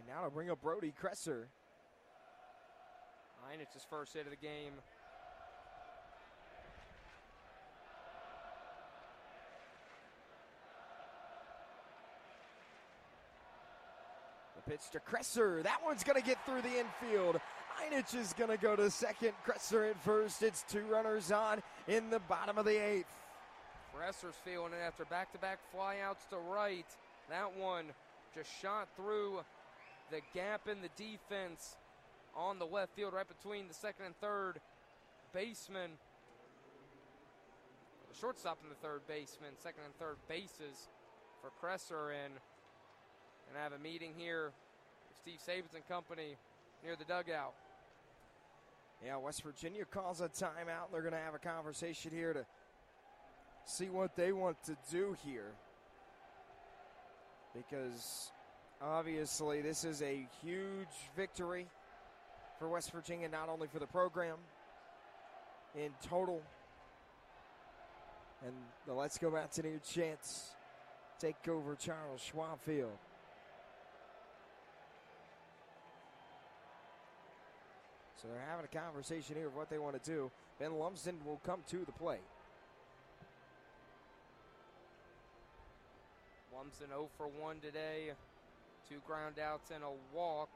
Now to bring up Brody Kresser. Heinich's first hit of the game. The pitch to Kresser. That one's going to get through the infield. Heinich is going to go to second. Kresser at first. It's 2 runners on in the bottom of the 8th. Kresser's feeling it after back-to-back flyouts to right. That one just shot through the gap in the defense on the left field, right between the second and third baseman. The shortstop and the third baseman, second and third bases for Kresser, and have a meeting here with Steve Sabins and company near the dugout. Yeah, West Virginia calls a timeout. They're going to have a conversation here to see what they want to do here, because obviously this is a huge victory for West Virginia, not only for the program in total, and the Let's Go Mountaineer chants take over Charles Schwab Field. So they're having a conversation here of what they want to do. Ben Lumsden will come to the plate. Lumsden 0 for 1 today. 2 ground outs and a walk.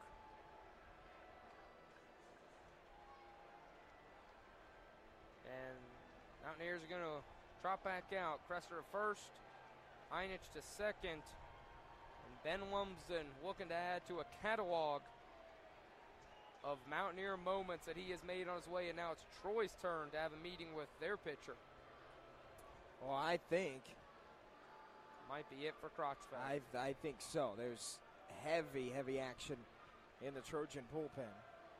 And Mountaineers are going to trot back out. Kresser at first, Heinich to second, and Ben Lumsden looking to add to a catalog of Mountaineer moments that he has made on his way, and now it's Troy's turn to have a meeting with their pitcher. Well, I think might be it for Crotchfeld. I think so. There's heavy action in the Trojan bullpen.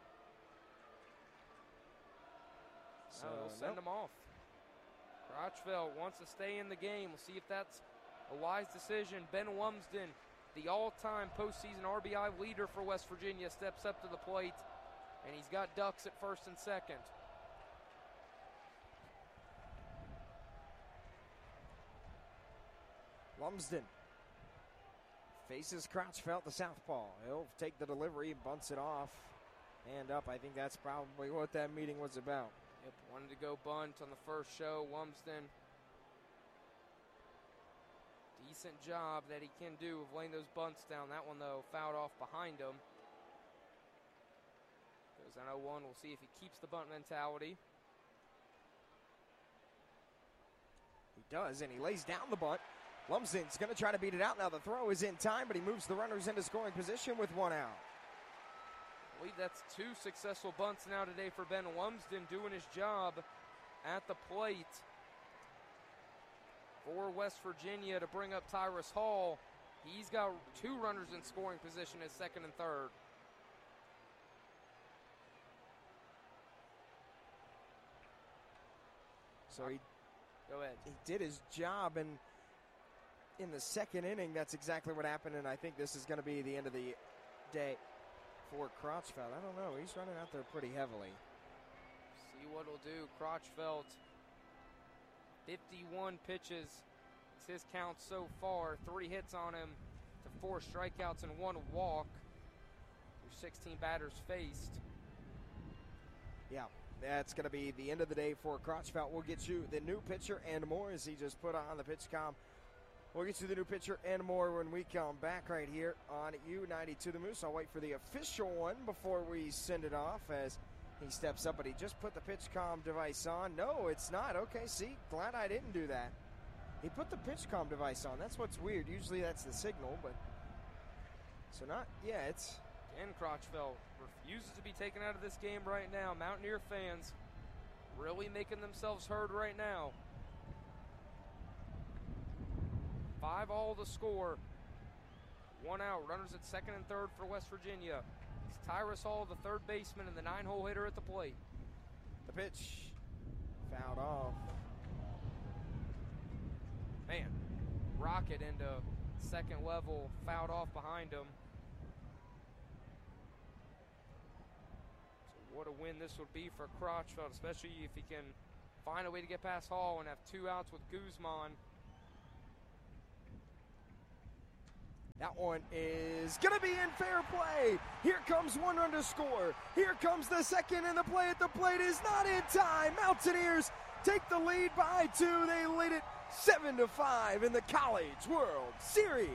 So they'll send him off. Crotchfeld wants to stay in the game. We'll see if that's a wise decision. Ben Lumsden, the all-time postseason RBI leader for West Virginia, steps up to the plate, and he's got ducks at first and second. Lumsden faces Crotchfeld, the southpaw. He'll take the delivery, bunts it off, and up. I think that's probably what that meeting was about. Yep, wanted to go bunt on the first show. Lumsden, decent job that he can do of laying those bunts down. That one, though, fouled off behind him. Goes on 0-1. We'll see if he keeps the bunt mentality. He does, and he lays down the bunt. Lumsden's going to try to beat it out. Now the throw is in time, but he moves the runners into scoring position with 1 out. I believe that's 2 successful bunts now today for Ben Lumsden, doing his job at the plate for West Virginia to bring up Tyrus Hall. He's got 2 runners in scoring position at second and third. So he did his job, and in the second inning, that's exactly what happened, and I think this is going to be the end of the day for Crotchfeld. I don't know. He's running out there pretty heavily. See what he'll do. Crotchfeld, 51 pitches. It's his count so far. 3 hits on him to 4 strikeouts and 1 walk. There's 16 batters faced. Yeah, that's going to be the end of the day for Crotchfeld. We'll get you the new pitcher and more as he just put on the pitch comm. We'll get you the new pitcher and more when we come back right here on U92 The Moose. I'll wait for the official one before we send it off as he steps up, but he just put the pitch comm device on. No, it's not. Okay, see, glad I didn't do that. He put the pitch comm device on. That's what's weird. Usually that's the signal, but so not, yeah, it's. And Crotchfeld refuses to be taken out of this game right now. Mountaineer fans really making themselves heard right now. 5-all the score. 1 out. Runners at second and third for West Virginia. It's Tyrus Hall, the third baseman, and the 9-hole hitter at the plate. The pitch fouled off. Man, rocket into second level, fouled off behind him. So what a win this would be for Crotchfeld, especially if he can find a way to get past Hall and have 2 outs with Guzman. That one is going to be in fair play. Here comes one run to score. Here comes the second, and the play at the plate is not in time. Mountaineers take the lead by 2. They lead it 7-5 in the College World Series.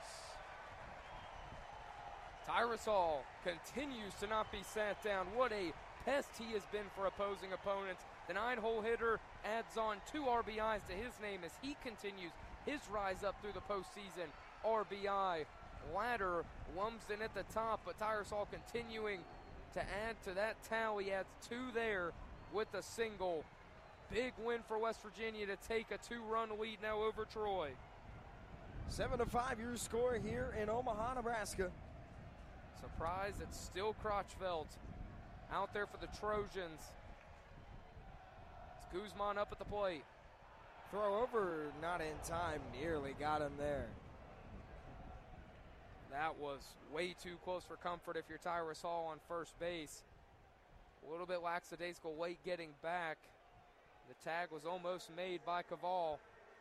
Tyrus Hall continues to not be sat down. What a pest he has been for opposing opponents. The 9-hole hitter adds on 2 RBIs to his name as he continues his rise up through the postseason. RBI ladder, Lumsden at the top, but Tyrus Hall continuing to add to that tally. Adds 2 there with a single. Big win for West Virginia to take a 2-run lead now over Troy. 7-5 your score here in Omaha, Nebraska. Surprised it's still Crotchfeld out there for the Trojans. It's Guzman up at the plate. Throw over, not in time, nearly got him there. That was way too close for comfort if you're Tyrus Hall on first base. A little bit lackadaisical late getting back. The tag was almost made by Caval.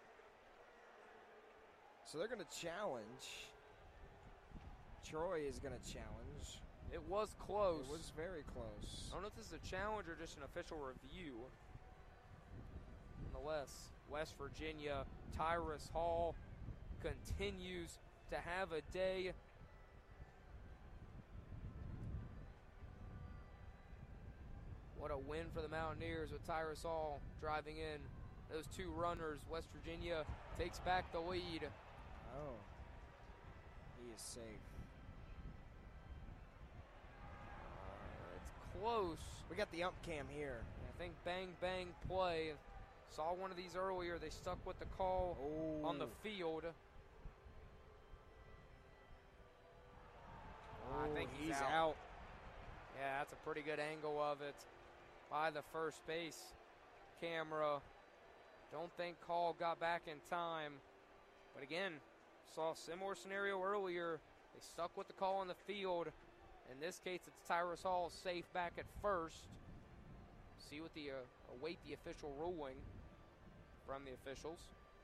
So they're going to challenge. Troy is going to challenge. It was close. It was very close. I don't know if this is a challenge or just an official review. Nonetheless, West Virginia, Tyrus Hall continues to have a day. What a win for the Mountaineers with Tyrus Hall driving in those 2 runners. West Virginia takes back the lead. Oh, he is safe. It's close. We got the ump cam here. I think bang, bang play. Saw one of these earlier. They stuck with the call on the field. I think he's out. Yeah, that's a pretty good angle of it by the first base camera. Don't think Call got back in time. But again, saw a similar scenario earlier. They stuck with the call on the field. In this case, it's Tyrus Hall safe back at first. See what the await the official ruling from the officials.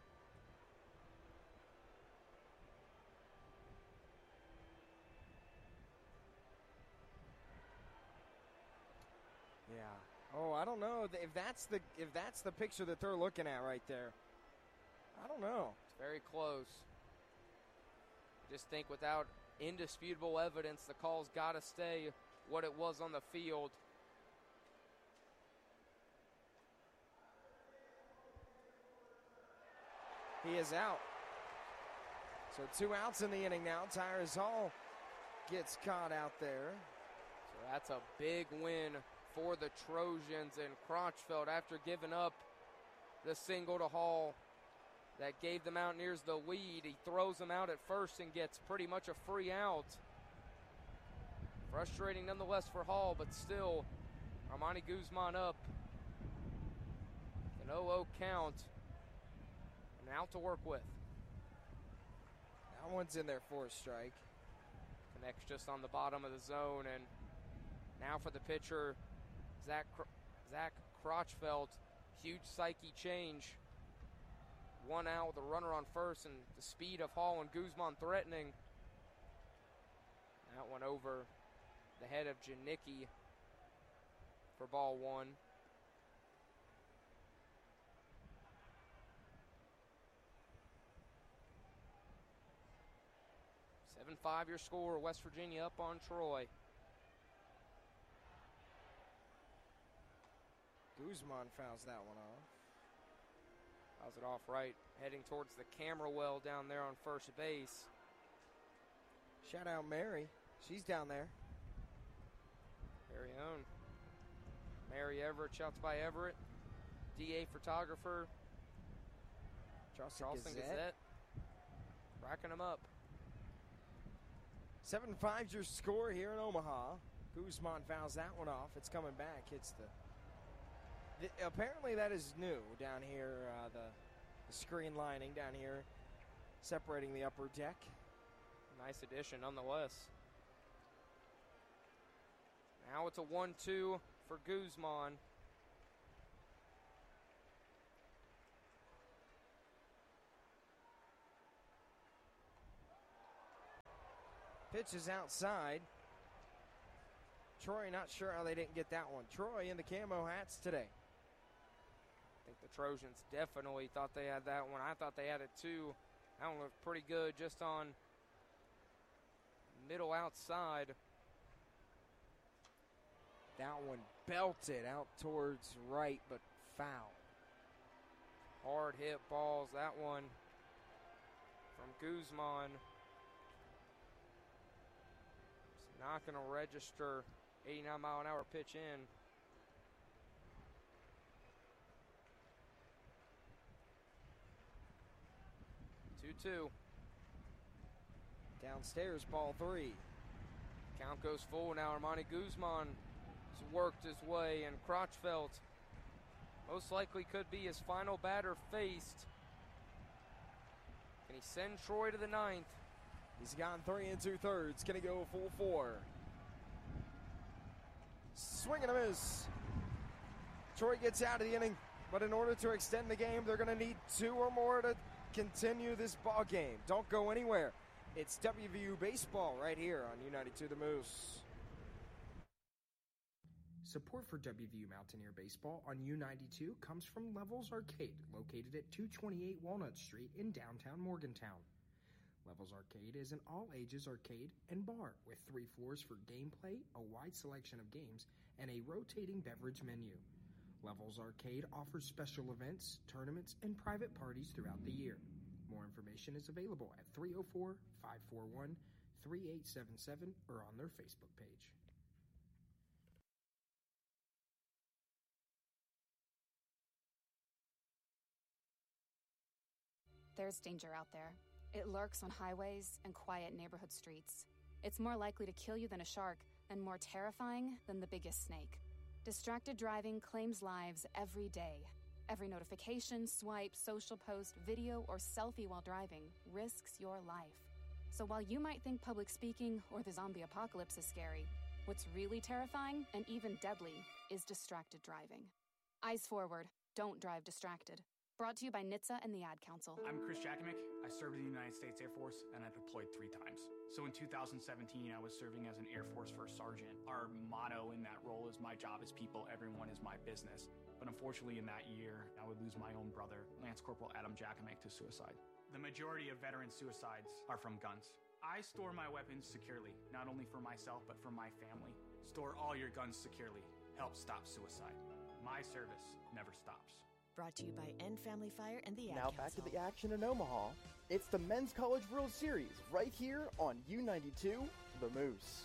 Yeah. Oh, I don't know if that's the picture that they're looking at right there. I don't know. It's very close. Just think without indisputable evidence, the call's got to stay what it was on the field. He is out. So 2 outs in the inning now. Tyrus Hall gets caught out there. So that's a big win for the Trojans, and Crotchfeld, after giving up the single to Hall that gave the Mountaineers the lead, he throws them out at first and gets pretty much a free out. Frustrating nonetheless for Hall, but still, Armani Guzman up. An 0-0 count, and out to work with. That one's in there for a strike. Connects just on the bottom of the zone, and now for the pitcher, Zach Crotchfeld. Huge psyche change. 1 out with a runner on first, and the speed of Hall and Guzman threatening. That one over the head of Janicki for ball 1. Seven 5 your score. West Virginia up on Troy. Guzman fouls that one off. Fouls it off right, heading towards the camera well down there on first base. Shout out Mary. She's down there. Very own. Mary Everett, shouts by Everett. DA photographer. Charleston Gazette. Racking them up. 7-5's your score here in Omaha. Guzman fouls that one off. It's coming back. Hits the apparently that is new down here, the screen lining down here separating the upper deck. Nice addition nonetheless. Now it's a 1-2 for Guzman. Pitch is outside. Troy, not sure how they didn't get that one. Troy in the camo hats today. I think the Trojans definitely thought they had that one. I thought they had it too. That one looked pretty good just on middle outside. That one belted out towards right, but foul. Hard hit balls. That one from Guzman. It's not going to register. 89-mile-an-hour pitch in. Two. Downstairs, ball 3. Count goes full now. Armani Guzman has worked his way, and Crotchfeld most likely could be his final batter faced. Can he send Troy to the 9th? He's gone 3 2/3. Can he go full 4? Swing and a miss. Troy gets out of the inning, but in order to extend the game, they're going to need 2 or more to continue this ball game. Don't go anywhere. It's WVU baseball right here on U92 The Moose. Support for WVU Mountaineer Baseball on U92 comes from Levels Arcade, located at 228 Walnut Street in downtown Morgantown. Levels Arcade is an all-ages arcade and bar with 3 floors for gameplay, a wide selection of games, and a rotating beverage menu. Levels Arcade offers special events, tournaments, and private parties throughout the year. More information is available at 304-541-3877 or on their Facebook page. There's danger out there. It lurks on highways and quiet neighborhood streets. It's more likely to kill you than a shark and more terrifying than the biggest snake. Distracted driving claims lives every day. Every notification, swipe, social post, video, or selfie while driving risks your life. So while you might think public speaking or the zombie apocalypse is scary, what's really terrifying and even deadly is distracted driving. Eyes forward. Don't drive distracted. Brought to you by NHTSA and the Ad Council. I'm Chris Jakimick. I served in the United States Air Force, and I deployed 3 times. So in 2017, I was serving as an Air Force First Sergeant. Our motto in that role is, my job is people, everyone is my business. But unfortunately in that year, I would lose my own brother, Lance Corporal Adam Jakimick, to suicide. The majority of veteran suicides are from guns. I store my weapons securely, not only for myself, but for my family. Store all your guns securely. Help stop suicide. My service never stops. Brought to you by End Family Fire and the Ad Now Council. back to the action in Omaha. It's the Men's College World Series right here on U92 The Moose.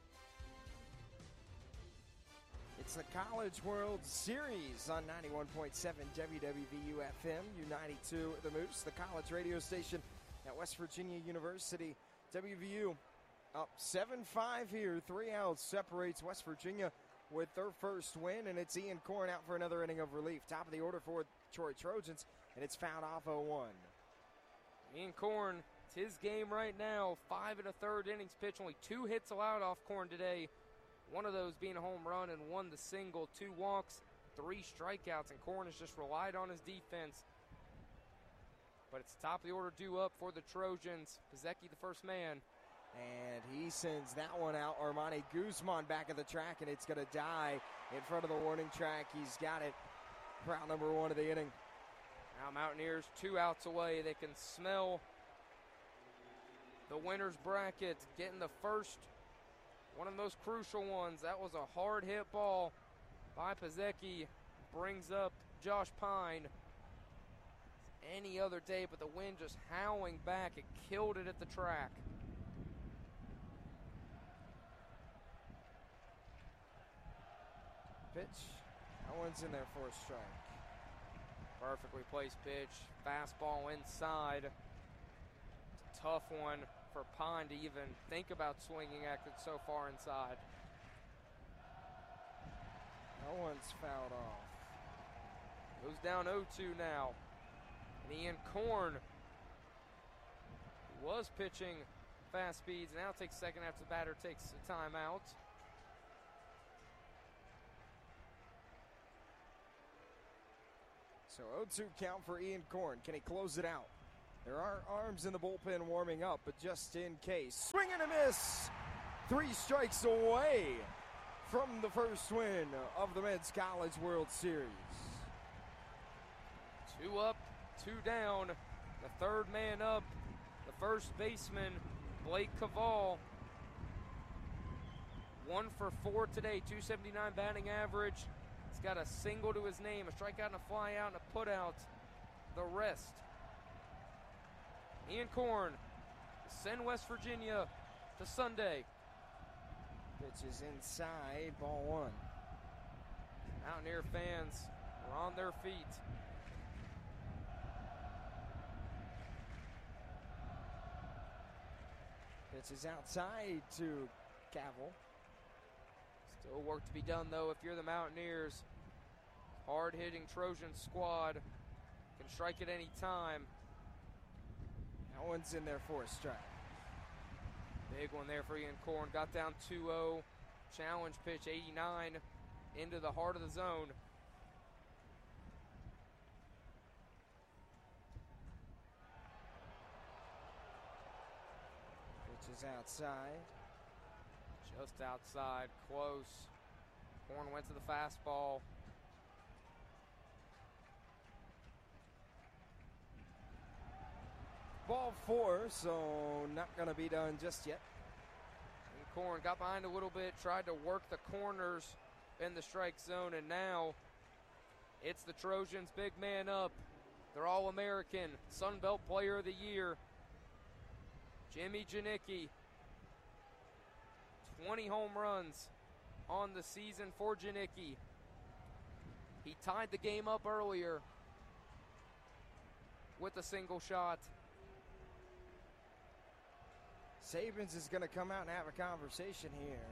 It's the College World Series on 91.7 WWVU FM, U92 The Moose, the college radio station at West Virginia University. WVU up 7-5 here. 3 outs separates West Virginia with their first win, and it's Ian Korn out for another inning of relief. Top of the order for Troy Trojans, and it's fouled off 0-1. Ian Korn, it's his game right now. 5 1/3 innings pitch, only 2 hits allowed off Korn today. One of those being a home run and 1 the single, 2 walks, 3 strikeouts, and Korn has just relied on his defense. But it's top of the order due up for the Trojans. Pizzecki, the first man. And he sends that one out. Armani Guzman back at the track, and it's going to die in front of the warning track. He's got it. Route number 1 of the inning. Now Mountaineers 2 outs away. They can smell the winner's bracket. Getting the first, one of the most crucial ones. That was a hard hit ball by Pizzecki. Brings up Josh Pine. Any other day, but the wind just howling back. It killed it at the track. Pitch. That one's in there for a strike. Perfectly placed pitch. Fastball inside. It's a tough one for Pine to even think about swinging at it so far inside. That one's fouled off. Goes down 0-2 now. And Ian Korn, who was pitching fast speeds, now takes second after the batter takes a timeout. So 0-2 count for Ian Korn. Can he close it out? There are arms in the bullpen warming up, but just in case. Swing and a miss! 3 strikes away from the first win of the Men's College World Series. 2 up, 2 down. The third man up, the first baseman, Blake Caval. 1 for 4 today, 279 batting average. He's got a single to his name, a strikeout and a fly out and a put out. The rest. Ian Korn to send West Virginia to Sunday. Pitch is inside, ball 1. Mountaineer fans are on their feet. Pitch is outside to Caval. Still work to be done, though, if you're the Mountaineers. Hard-hitting Trojan squad can strike at any time. That one's in there for a strike. Big one there for Ian Korn. Got down 2-0. Challenge pitch, 89, into the heart of the zone. Pitch is outside. Just outside, close. Korn went to the fastball. Ball 4, so not going to be done just yet. And Korn got behind a little bit, tried to work the corners in the strike zone, and now it's the Trojans' big man up. They're All-American, Sun Belt Player of the Year, Jimmy Janicki. 20 home runs on the season for Janicki. He tied the game up earlier with a single shot. Sabins is going to come out and have a conversation here.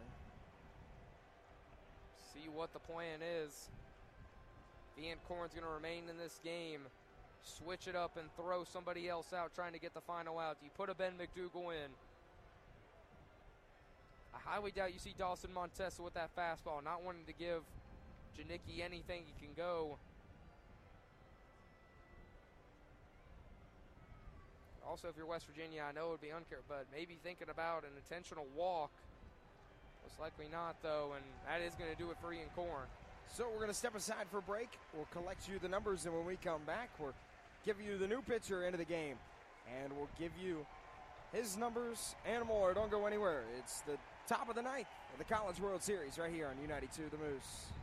See what the plan is. Ian Korn's going to remain in this game. Switch it up and throw somebody else out trying to get the final out. Do you put a Ben McDougal in? I highly doubt you see Dawson Montesa with that fastball, not wanting to give Janicki anything he can go. Also, if you're West Virginia, I know it would be unfair, but maybe thinking about an intentional walk. Most likely not, though, and that is going to do it for Ian Korn. So we're going to step aside for a break. We'll collect you the numbers, and when we come back, we'll give you the new pitcher into the game. And we'll give you his numbers and more. Don't go anywhere. It's the top of the ninth of the College World Series right here on U92 The Moose.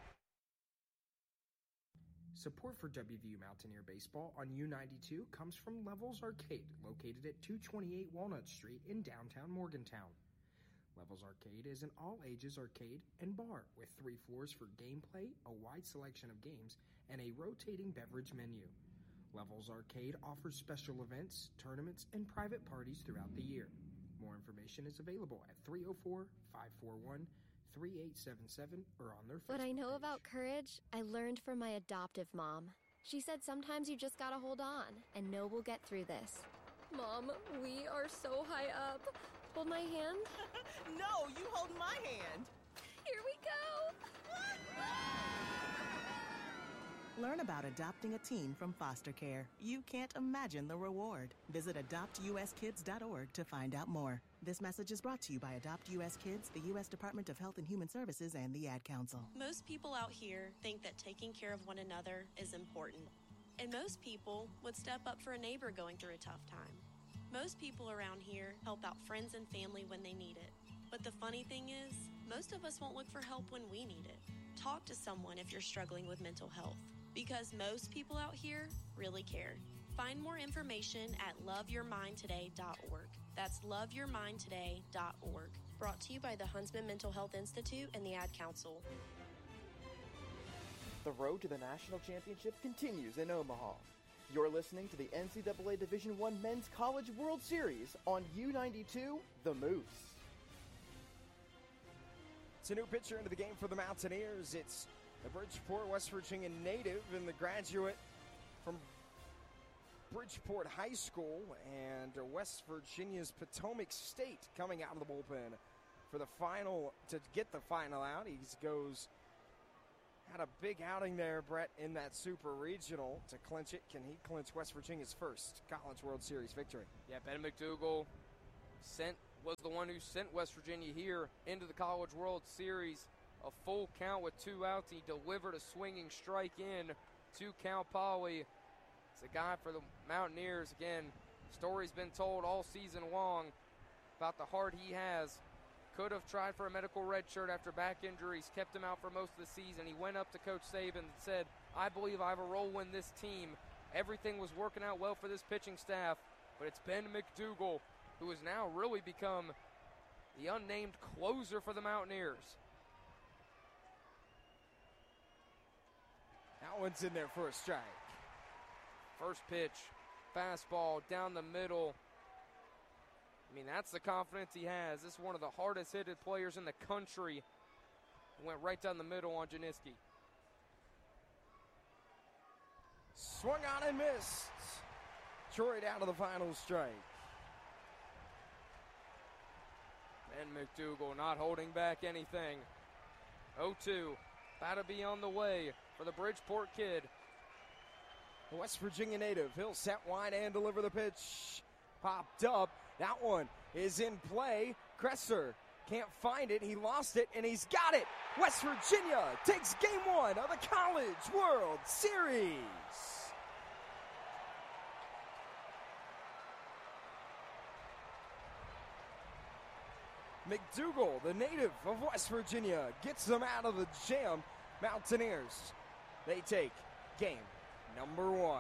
Support for WVU Mountaineer Baseball on U92 comes from Levels Arcade, located at 228 Walnut Street in downtown Morgantown. Levels Arcade is an all-ages arcade and bar with 3 floors for gameplay, a wide selection of games, and a rotating beverage menu. Levels Arcade offers special events, tournaments, and private parties throughout the year. More information is available at 304-541-3877 or on their Facebook What I know page. about courage, I learned from my adoptive mom. She said sometimes you just gotta hold on and know we'll get through this. Mom, we are so high up. Hold my hand. No, you hold my hand. Here we go. Learn about adopting a teen from foster care. You can't imagine the reward. Visit adoptuskids.org to find out more. This message is brought to you by Adopt US Kids, the U.S. Department of Health and Human Services, and the Ad Council. Most people out here think that taking care of one another is important. And most people would step up for a neighbor going through a tough time. Most people around here help out friends and family when they need it. But the funny thing is, most of us won't look for help when we need it. Talk to someone if you're struggling with mental health, because most people out here really care. Find more information at loveyourmindtoday.org. That's loveyourmindtoday.org. Brought to you by the Huntsman Mental Health Institute and the Ad Council. The road to the national championship continues in Omaha. You're listening to the NCAA Division I Men's College World Series on U92 The Moose. It's a new pitcher into the game for the Mountaineers. It's the Bridgeport, West Virginia native and the graduate from Bridgeport High School and West Virginia's Potomac State coming out of the bullpen for the final, to get the final out. He goes had a big outing there, Brett, in that Super Regional to clinch it. Can he clinch West Virginia's first College World Series victory? Yeah, Ben McDougal was the one who sent West Virginia here into the College World Series. A full count with 2 outs. He delivered a swinging strike in to Cal Poly. It's a guy for the Mountaineers. Again, story's been told all season long about the heart he has. Could have tried for a medical red shirt after back injuries, kept him out for most of the season. He went up to Coach Saban and said, I believe I have a role in this team. Everything was working out well for this pitching staff, but it's Ben McDougal who has now really become the unnamed closer for the Mountaineers. That one's in there for a strike. First pitch, fastball down the middle. I mean, that's the confidence he has. This is one of the hardest hitted players in the country. Went right down the middle on Janiski. Swung on and missed. Troy down to the final strike. And McDougal not holding back anything. 0-2. About to be on the way for the Bridgeport kid. The West Virginia native. He'll set wide and deliver the pitch. Popped up. That one is in play. Kresser can't find it. He lost it, and he's got it. West Virginia takes game 1 of the College World Series. McDougal, the native of West Virginia, gets them out of the jam. Mountaineers, they take game number 1.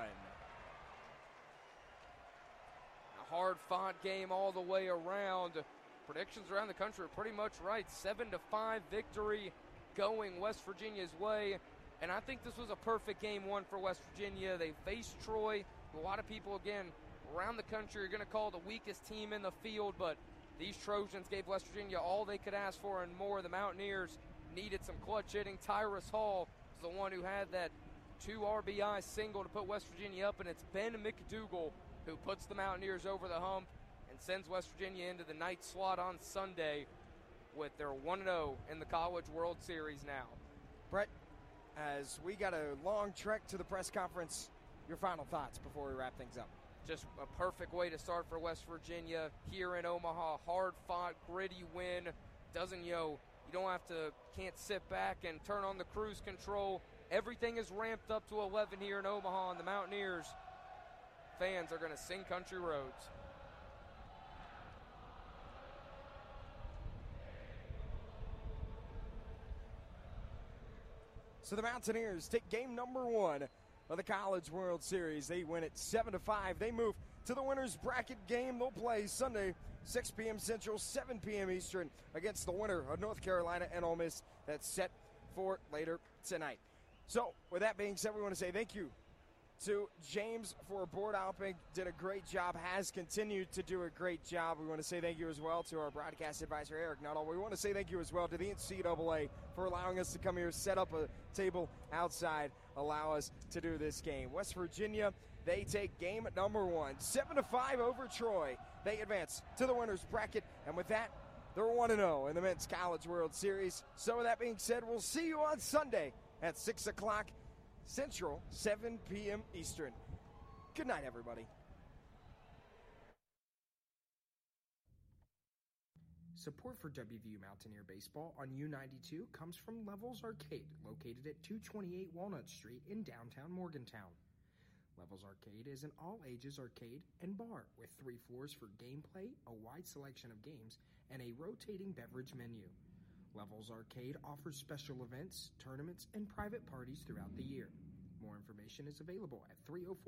A hard-fought game all the way around. Predictions around the country are pretty much right. 7-5 victory going West Virginia's way. And I think this was a perfect game 1 for West Virginia. They faced Troy. A lot of people, again, around the country are going to call the weakest team in the field, but these Trojans gave West Virginia all they could ask for and more. The Mountaineers needed some clutch hitting. Tyrus Hall is the one who had that 2 RBI single to put West Virginia up, and it's Ben McDougal who puts the Mountaineers over the hump and sends West Virginia into the night slot on Sunday with their 1-0 in the College World Series now. Brett, as we got a long trek to the press conference, your final thoughts before we wrap things up. Just a perfect way to start for West Virginia here in Omaha. Hard-fought, gritty win. Can't sit back and turn on the cruise control. Everything is ramped up to 11 here in Omaha, and the Mountaineers fans are going to sing country roads. So the Mountaineers take game number 1 of the College World Series. They win it 7-5. They move to the winner's bracket game. They'll play Sunday, 6 p.m. Central, 7 p.m. Eastern against the winner of North Carolina and Ole Miss. That's set for later tonight. So with that being said, we want to say thank you to James for board hopping. Did a great job, has continued to do a great job. We want to say thank you as well to our broadcast advisor, Eric Nuttall. We want to say thank you as well to the NCAA for allowing us to come here, set up a table outside, allow us to do this game. West Virginia, they take game number 1, 7-5 over Troy. They advance to the winner's bracket, and with that, they're 1-0 in the Men's College World Series. So with that being said, we'll see you on Sunday at 6 o'clock Central, 7 p.m. Eastern. Good night, everybody. Support for WVU Mountaineer Baseball on U92 comes from Levels Arcade, located at 228 Walnut Street in downtown Morgantown. Levels Arcade is an all-ages arcade and bar with 3 floors for gameplay, a wide selection of games, and a rotating beverage menu. Levels Arcade offers special events, tournaments, and private parties throughout the year. More information is available at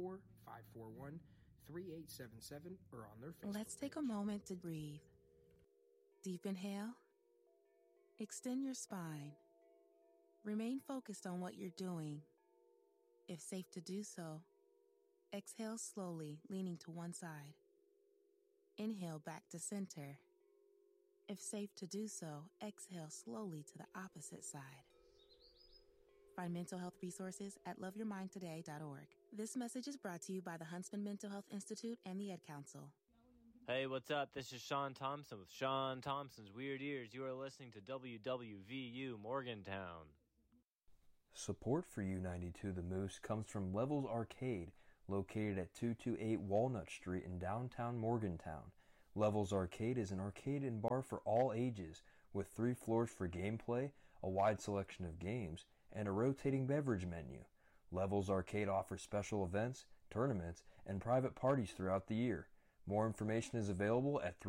304-541-3877 or on their Facebook Let's take page. a moment to breathe. Deep inhale. Extend your spine. Remain focused on what you're doing. If safe to do so, exhale slowly, leaning to one side. Inhale back to center. If safe to do so, exhale slowly to the opposite side. Find mental health resources at loveyourmindtoday.org. This message is brought to you by the Huntsman Mental Health Institute and the Ed Council. Hey, what's up? This is Sean Thompson with Sean Thompson's Weird Ears. You are listening to WWVU Morgantown. Support for U92 The Moose comes from Levels Arcade, located at 228 Walnut Street in downtown Morgantown. Levels Arcade is an arcade and bar for all ages, with 3 floors for gameplay, a wide selection of games, and a rotating beverage menu. Levels Arcade offers special events, tournaments, and private parties throughout the year. More information is available at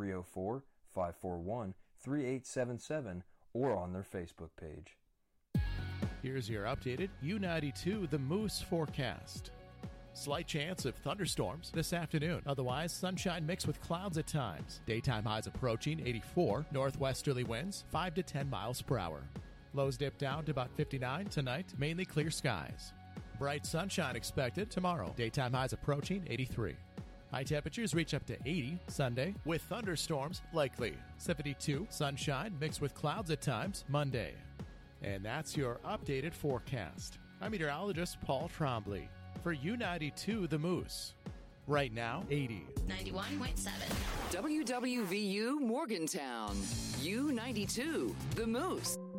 304-541-3877 or on their Facebook page. Here's your updated U92 The Moose forecast. Slight chance of thunderstorms this afternoon. Otherwise, sunshine mixed with clouds at times. Daytime highs approaching 84. Northwesterly winds 5 to 10 miles per hour. Lows dip down to about 59 tonight. Mainly clear skies. Bright sunshine expected tomorrow. Daytime highs approaching 83. High temperatures reach up to 80 Sunday with thunderstorms likely. 72 sunshine mixed with clouds at times Monday. And that's your updated forecast. I'm meteorologist Paul Trombley for U92 The Moose. Right now, 80. 91.7. WWVU Morgantown. U92 The Moose.